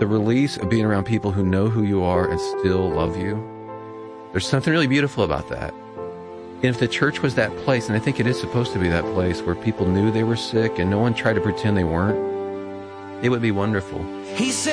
the release of being around people who know who you are and still love you, there's something really beautiful about that. And if the church was that place, and I think it is supposed to be that place where people knew they were sick and no one tried to pretend they weren't, it would be wonderful. He said